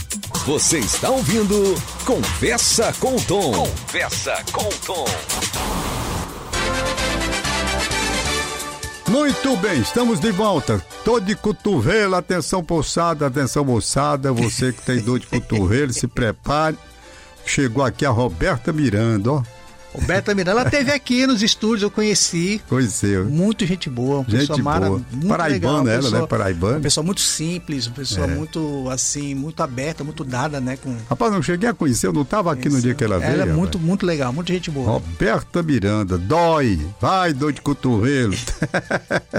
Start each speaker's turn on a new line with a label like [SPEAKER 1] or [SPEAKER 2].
[SPEAKER 1] Você está ouvindo Conversa com o Tom. Conversa com o Tom.
[SPEAKER 2] Muito bem, estamos de volta. Tô de cotovelo, atenção moçada, você que tem dor de cotovelo, se prepare. Chegou aqui a Roberta Miranda, ó.
[SPEAKER 3] Roberta Miranda, ela esteve aqui nos estúdios, eu conheci.
[SPEAKER 2] Conheceu.
[SPEAKER 3] Muito gente boa, uma pessoa
[SPEAKER 2] boa.
[SPEAKER 3] Muito
[SPEAKER 2] Paraibana
[SPEAKER 3] legal,
[SPEAKER 2] ela,
[SPEAKER 3] pessoa,
[SPEAKER 2] né? Paraibana.
[SPEAKER 3] Uma pessoa muito simples, uma pessoa muito, assim, muito aberta, muito dada, né?
[SPEAKER 2] Rapaz, não cheguei a conhecer, eu não estava aqui no dia que ela veio.
[SPEAKER 3] Ela é muito legal, muita gente boa.
[SPEAKER 2] Roberta Miranda, dói de cotovelo.